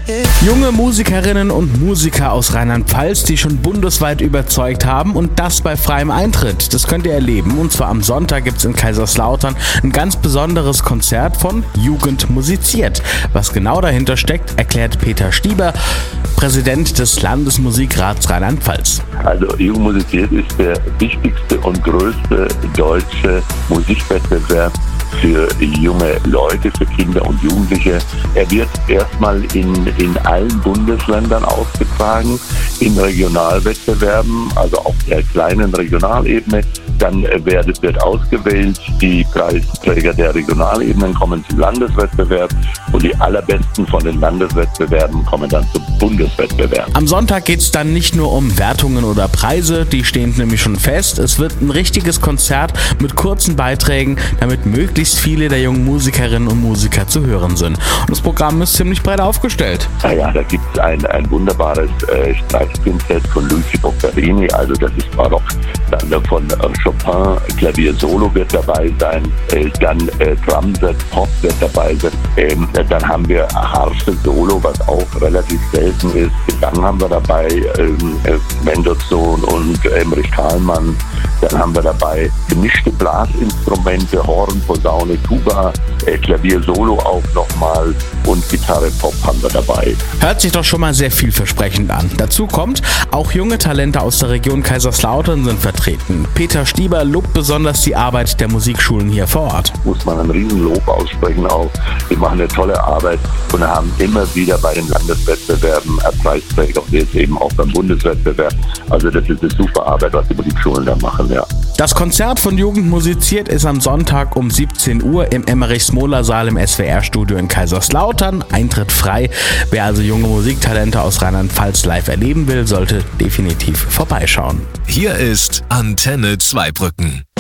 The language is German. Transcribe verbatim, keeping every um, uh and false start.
Junge Musikerinnen und Musiker aus Rheinland-Pfalz, die schon bundesweit überzeugt haben, und das bei freiem Eintritt. Das könnt ihr erleben, und zwar am Sonntag gibt es in Kaiserslautern ein ganz besonderes Konzert von Jugend musiziert. Was genau dahinter steckt, erklärt Peter Stieber, Präsident des Landesmusikrats Rheinland-Pfalz. Also Jugend musiziert ist der wichtigste und größte deutsche Musikwettbewerb für junge Leute, für Kinder und Jugendliche. Er wird erstmal in, in allen Bundesländern ausgetragen, in Regionalwettbewerben, also auf der kleinen Regionalebene. Dann wird, wird ausgewählt, die Preisträger der Regionalebenen kommen zum Landeswettbewerb und die allerbesten von den Landeswettbewerben kommen dann zum Bundeswettbewerb. Am Sonntag geht es dann nicht nur um Wertungen oder Preise, die stehen nämlich schon fest. Es wird ein richtiges Konzert mit kurzen Beiträgen, damit möglichst viele der jungen Musikerinnen und Musiker zu hören sind. Und das Programm ist ziemlich breit aufgestellt. Naja, da gibt es ein, ein wunderbares äh, Streichquintett von Luigi Boccherini, also das ist Barock. Dann von äh, Chopin, Klavier Solo wird dabei sein, äh, dann äh, Drumset, Pop wird dabei sein, ähm, dann haben wir Harfe Solo, was auch relativ selten ist. Dann haben wir dabei ähm, äh, Mendelssohn und Emmerich Kahlmann. Dann haben wir dabei gemischte Blasinstrumente, Horn, Posaune, Tuba, äh, Klavier Solo auch nochmal und Gitarre Pop haben wir dabei. Hört sich doch schon mal sehr vielversprechend an. Dazu kommt, auch junge Talente aus der Region Kaiserslautern sind vertreten. Peter Stieber lobt besonders die Arbeit der Musikschulen hier vor Ort. Muss man ein Riesenlob aussprechen auch. Wir machen eine tolle Arbeit und haben immer wieder bei den Landeswettbewerben Preisträger und jetzt eben auch beim Bundeswettbewerb. Also das ist eine super Arbeit, was die Musikschulen da machen, ja. Das Konzert von Jugend musiziert ist am Sonntag um siebzehn Uhr im Emmerich-Smoler-Saal im S W R-Studio in Kaiserslautern. Eintritt frei. Wer also junge Musiktalente aus Rheinland-Pfalz live erleben will, sollte definitiv vorbeischauen. Hier ist Antenne Zweibrücken.